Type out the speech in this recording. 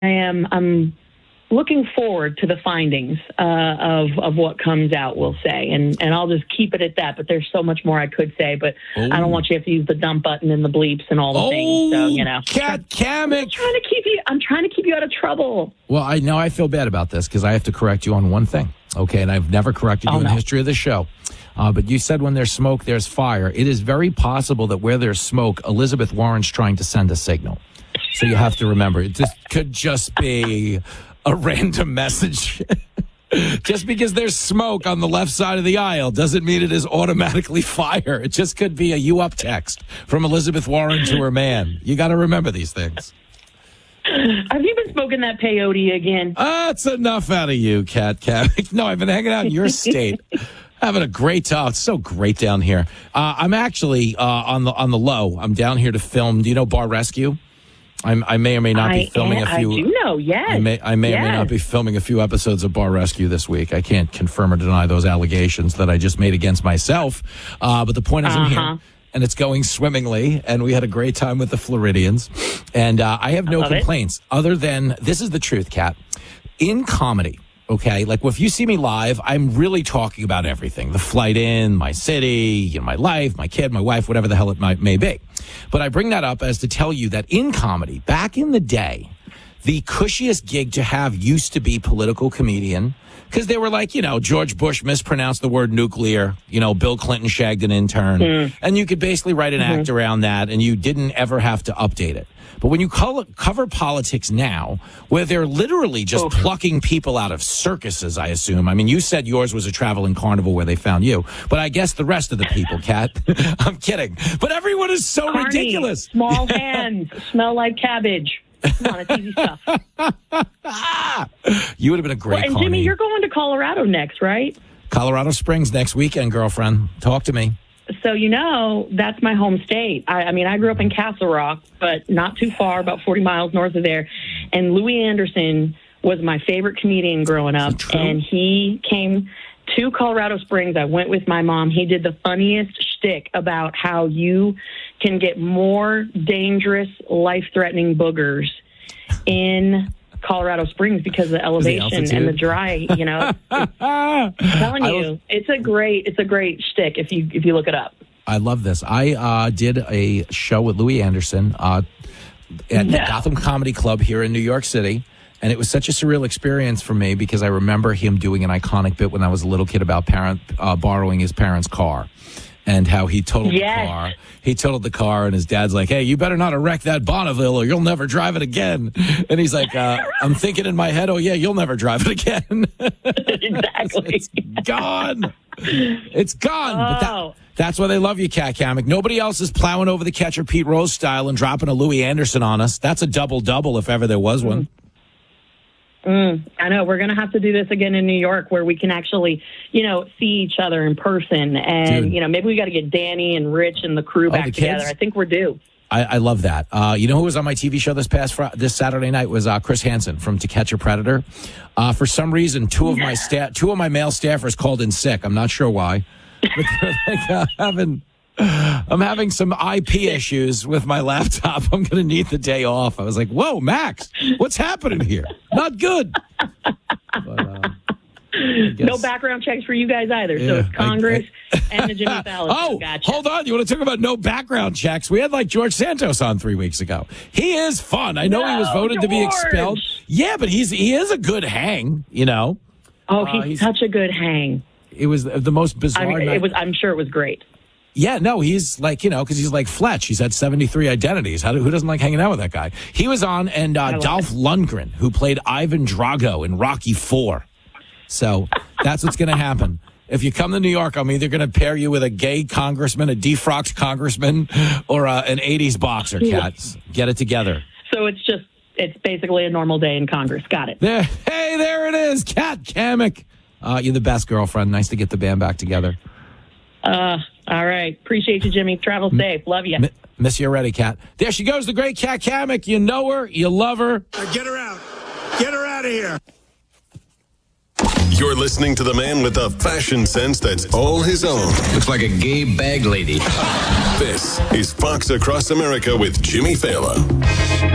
I'm looking forward to the findings of what comes out, we'll say. And I'll just keep it at that. But there's so much more I could say, but I don't want you to have to use the dump button and the bleeps and all the things. So, Kat Cammack. I'm trying to keep you out of trouble. Well, I know I feel bad about this because I have to correct you on one thing. Okay, and I've never corrected you in the history of the show. But you said when there's smoke, there's fire. It is very possible that where there's smoke, Elizabeth Warren's trying to send a signal. So you have to remember, it could just be a random message. Just because there's smoke on the left side of the aisle doesn't mean it is automatically fire. It just could be a you up text from Elizabeth Warren to her man. You got to remember these things. Have you been smoking that peyote again? That's enough out of you, Kat Cammack. No, I've been hanging out in your state. Having a great time. It's so great down here. I'm actually on the low. I'm down here to film. Do you know Bar Rescue? I may or may not be filming a few. I do know, yes. I may or may not be filming a few episodes of Bar Rescue this week. I can't confirm or deny those allegations that I just made against myself. But the point is, I'm here, and it's going swimmingly, and we had a great time with the Floridians. And I have no complaints other than, this is the truth, Kat. In comedy, okay, like if you see me live, I'm really talking about everything. The flight in, my city, my life, my kid, my wife, whatever the hell it may be. But I bring that up as to tell you that in comedy, back in the day, the cushiest gig to have used to be political comedian, because they were like, George Bush mispronounced the word nuclear, Bill Clinton shagged an intern, and you could basically write an act around that, and you didn't ever have to update it. But when you cover politics now, where they're literally just plucking people out of circuses, I assume. I mean, you said yours was a traveling carnival where they found you. But I guess the rest of the people, Kat, I'm kidding. But everyone is so ridiculous. Small hands, smell like cabbage. Come on, it's easy stuff. You would have been a great And Jimmy, you're going to Colorado next, right? Colorado Springs next weekend, girlfriend. Talk to me. So, that's my home state. I mean, I grew up in Castle Rock, but not too far, about 40 miles north of there. And Louis Anderson was my favorite comedian growing up. And he came to Colorado Springs. I went with my mom. He did the funniest shtick about how you can get more dangerous, life-threatening boogers in Colorado Springs because of the elevation and the dry, I'm telling you, it's a great shtick if you look it up. I love this. I did a show with Louis Anderson at the Gotham Comedy Club here in New York City. And it was such a surreal experience for me because I remember him doing an iconic bit when I was a little kid about borrowing his parents' car. And how he totaled the car. He totaled the car, and his dad's like, "Hey, you better not wreck that Bonneville, or you'll never drive it again." And he's like, "I'm thinking in my head, oh yeah, you'll never drive it again." Exactly. It's gone. It's gone. But that's why they love you, Kat Cammack. Nobody else is plowing over the Catcher Pete Rose style and dropping a Louis Anderson on us. That's a double-double if ever there was one. I know. We're going to have to do this again in New York where we can actually, see each other in person. And, maybe we got to get Danny and Rich and the crew back together. I think we're due. I love that. You know who was on my TV show this Saturday night was Chris Hansen from To Catch a Predator. For some reason, two of my male staffers called in sick. I'm not sure why. But they're like, I'm having some IP issues with my laptop. I'm going to need the day off. I was like, whoa, Max, what's happening here? Not good. But, no background checks for you guys either. So it's Congress and the Jimmy Fallon. Gotcha. Hold on. You want to talk about no background checks? We had George Santos on 3 weeks ago. He is fun. I know he was voted to be expelled. Yeah, but he is a good hang, Oh, he's such a good hang. It was the most bizarre night. I'm sure it was great. Yeah, no, he's because he's like Fletch. He's had 73 identities. Who doesn't like hanging out with that guy? He was on, and Dolph Lundgren, who played Ivan Drago in Rocky IV. So that's what's going to happen. If you come to New York, I'm either going to pair you with a gay congressman, a defrocked congressman, or an 80s boxer, Kat. Get it together. So it's basically a normal day in Congress. Got it. There it is, Kat Cammack. You're the best, girlfriend. Nice to get the band back together. All right. Appreciate you, Jimmy. Travel safe. Love you. Miss you already, Kat. There she goes, the great Kat Cammack. You know her. You love her. Get her out. Get her out of here. You're listening to the man with the fashion sense that's all his own. Looks like a gay bag lady. This is Fox Across America with Jimmy Fallon.